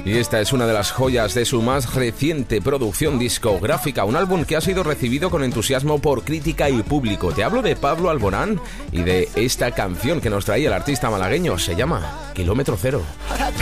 Y esta es una de las joyas de su más reciente producción discográfica, un álbum que ha sido recibido con entusiasmo por crítica y público. Te hablo de Pablo Alborán y de esta canción que nos traía el artista malagueño, se llama Kilómetro Cero.